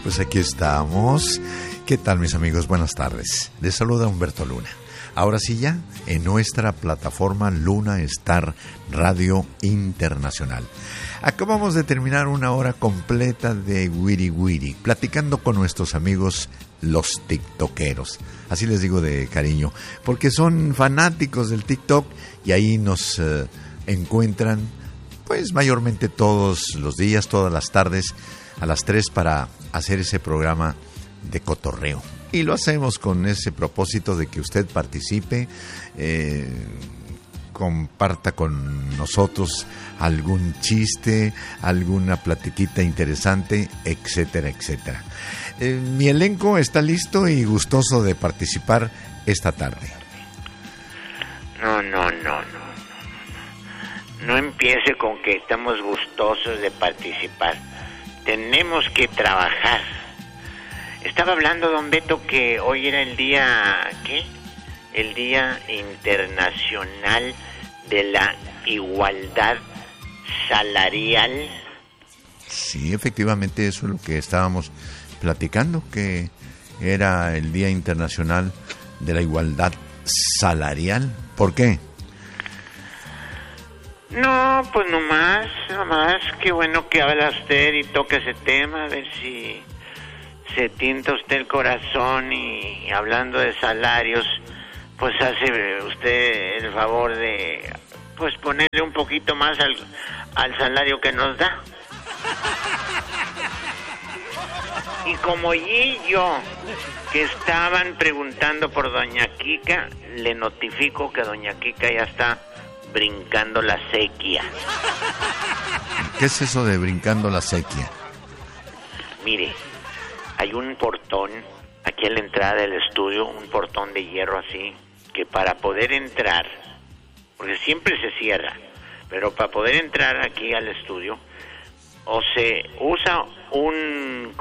Pues aquí estamos. ¿Qué tal, mis amigos? Buenas tardes. Les saluda Humberto Luna. Ahora sí ya, en nuestra plataforma Luna Star Radio Internacional. Acabamos de terminar una hora completa de Wiri Wiri, platicando con nuestros amigos los tiktokeros. Así les digo de cariño, porque son fanáticos del TikTok y ahí nos encuentran, pues mayormente todos los días, todas las tardes, a las 3 para hacer ese programa de cotorreo. Y lo hacemos con ese propósito de que usted participe, comparta con nosotros algún chiste, alguna platiquita interesante, etcétera, etcétera. Mi elenco está listo y gustoso de participar esta tarde. No empiece con que estamos gustosos de participar. Tenemos que trabajar. Estaba hablando don Beto que hoy era el día, ¿qué? El Día Internacional de la Igualdad Salarial. Sí, efectivamente, eso es lo que estábamos platicando, que era el Día Internacional de la Igualdad Salarial. ¿Por qué? No, pues nomás, qué bueno que habla usted y toca ese tema, a ver si se tienta usted el corazón y hablando de salarios, pues hace usted el favor de pues ponerle un poquito más al salario que nos da. Y como y yo que estaban preguntando por doña Kika, le notifico que doña Kika ya está brincando la sequía. ¿Qué es eso de brincando la sequía? Mire, hay un portón aquí a la entrada del estudio, un portón de hierro así, que para poder entrar, porque siempre se cierra, pero para poder entrar aquí al estudio, o se usa un